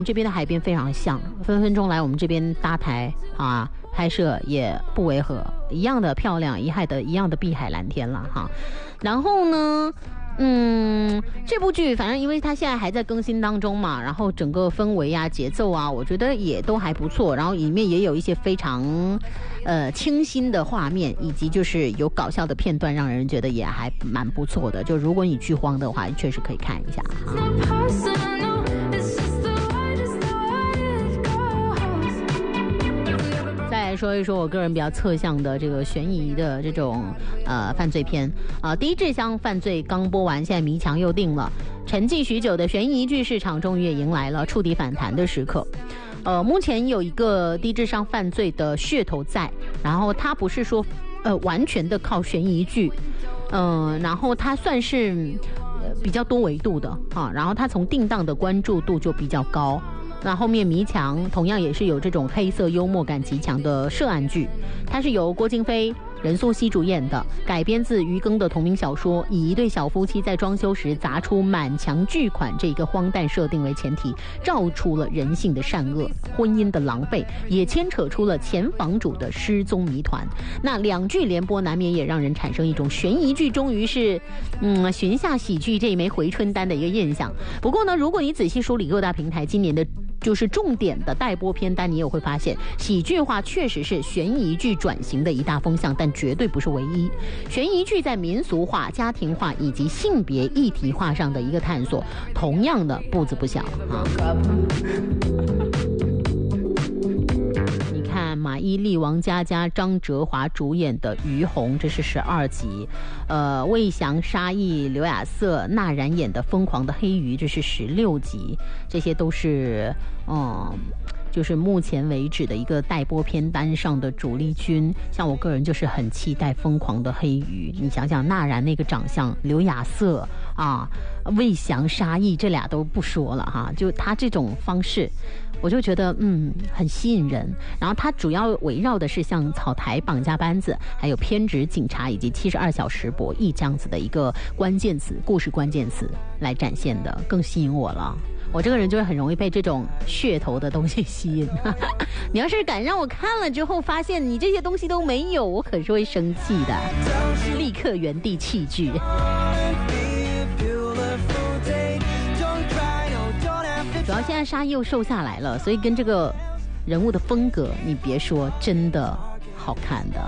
这边的海边非常像，分分钟来我们这边搭台啊拍摄也不违和，一样的漂亮，一样的碧海蓝天了哈。然后呢，这部剧反正因为它现在还在更新当中嘛，然后整个氛围啊、节奏啊，我觉得也都还不错。然后里面也有一些非常清新的画面，以及就是有搞笑的片段，让人觉得也还蛮不错的。就如果你剧荒的话，确实可以看一下哈。再说一说我个人比较侧向的这个悬疑的这种犯罪片啊，低智商犯罪刚播完，现在迷墙又定了，沉寂许久的悬疑剧市场终于也迎来了触底反弹的时刻。目前有一个低智商犯罪的噱头在，然后它不是说完全的靠悬疑剧，然后它算是比较多维度的啊，然后它从定档的关注度就比较高。那后面迷墙同样也是有这种黑色幽默感极强的涉案剧，它是由郭京飞、任素汐主演的，改编自余庚的同名小说，以一对小夫妻在装修时砸出满墙巨款这一个荒诞设定为前提，照出了人性的善恶、婚姻的狼狈，也牵扯出了前房主的失踪谜团。那两剧联播难免也让人产生一种悬疑剧终于是寻下喜剧这一枚回春丹的一个印象。不过呢，如果你仔细梳理各大平台今年的就是重点的待播片单，你也会发现喜剧化确实是悬疑剧转型的一大风向，但绝对不是唯一。悬疑剧在民俗化、家庭化以及性别议题化上的一个探索，同样的步子不小啊。马伊琍、王佳佳、张哲华主演的《于红》，这是12集；魏翔、沙溢、刘亚瑟、纳然演的《疯狂的黑鱼》，这是16集。这些都是就是目前为止的一个待播片单上的主力军。像我个人就是很期待《疯狂的黑鱼》，你想想纳然那个长相，刘亚瑟啊、魏翔、沙溢这俩都不说了哈，就他这种方式。我就觉得很吸引人，然后它主要围绕的是像草台绑架班子，还有偏执警察以及72小时博弈这样子的一个关键词、故事关键词来展现的，更吸引我了。我这个人就会很容易被这种噱头的东西吸引你要是敢让我看了之后发现你这些东西都没有，我可是会生气的，立刻原地弃剧。主要现在沙溢又瘦下来了，所以跟这个人物的风格，你别说，真的好看的。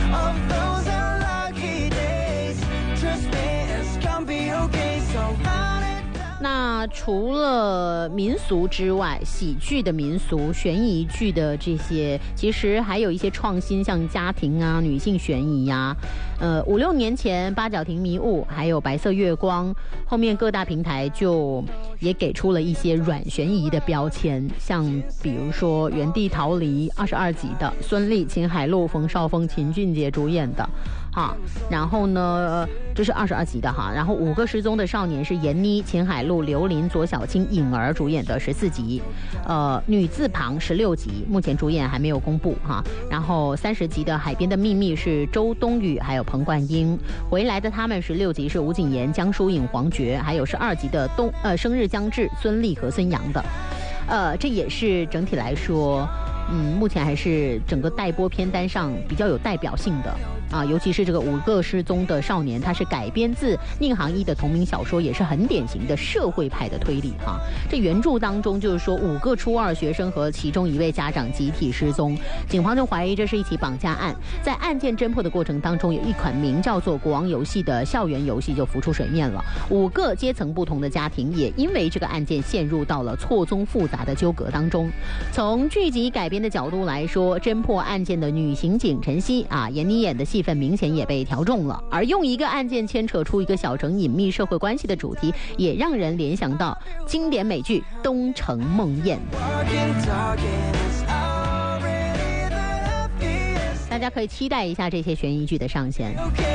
那除了民俗之外，喜剧的民俗、悬疑剧的这些，其实还有一些创新，像家庭啊、女性悬疑啊。5-6年前八角亭迷雾还有白色月光，后面各大平台就也给出了一些软悬疑的标签，像比如说原地逃离22集的孙俪、秦海璐、冯绍峰、秦俊杰主演的然后呢这是22集的哈，然后5个失踪的少年是闫妮、秦海璐、刘琳、左小青、颖儿主演的14集，女字旁16集，目前主演还没有公布哈。然后30集的海边的秘密是周冬雨还有彭冠英，回来的他们16集是吴谨言、江疏影、黄觉，还有12集的生日将至孙俪和孙杨的，这也是整体来说目前还是整个待播片单上比较有代表性的尤其是这个5个失踪的少年，它是改编自宁杭一的同名小说，也是很典型的社会派的推理这原著当中就是说5个初2学生和其中1位家长集体失踪，警方就怀疑这是一起绑架案。在案件侦破的过程当中，有一款名叫做国王游戏的校园游戏就浮出水面了，5个阶层不同的家庭也因为这个案件陷入到了错综复杂的纠葛当中。从剧集改编的角度来说，侦破案件的女刑警陈曦闫妮演的戏份明显也被调重了，而用一个案件牵扯出一个小城隐秘社会关系的主题，也让人联想到经典美剧《东城梦魇》。大家可以期待一下这些悬疑剧的上线。